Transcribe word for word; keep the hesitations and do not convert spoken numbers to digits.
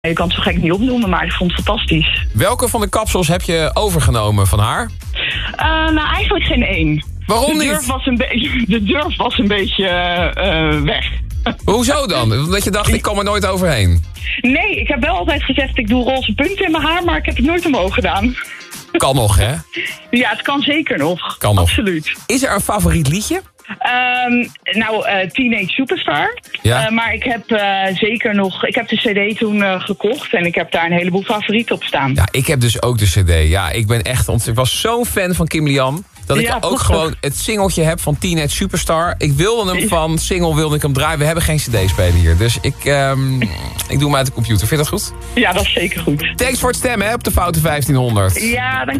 Je kan het zo gek niet opnoemen, maar ik vond het fantastisch. Welke van de kapsels heb je overgenomen van haar? Uh, nou, eigenlijk geen één. Waarom de niet? Durf was een be- de durf was een beetje uh, weg. Hoezo dan? Omdat je dacht, ik kom er nooit overheen. Nee, ik heb wel altijd gezegd, ik doe roze punten in mijn haar, maar ik heb het nooit omhoog gedaan. Kan nog, hè? Ja, het kan zeker nog. Kan nog. Absoluut. Is er een favoriet liedje? Um, nou, uh, Teenage Superstar. Ja. Uh, maar ik heb uh, zeker nog... Ik heb de cd toen uh, gekocht en ik heb daar een heleboel favorieten op staan. Ja, ik heb dus ook de cd. Ja, ik ben echt... ont- Ik was zo'n fan van Kim Lian... dat ik Ja, ook prachtig. gewoon het singeltje heb van Teenage Superstar. Ik wilde hem van single, wilde ik hem draaien. We hebben geen cd-speler hier. Dus ik, um, ik doe hem uit de computer. Vind je dat goed? Ja, dat is zeker goed. Thanks voor het stemmen hè, op de Foute vijftienhonderd. Ja, dank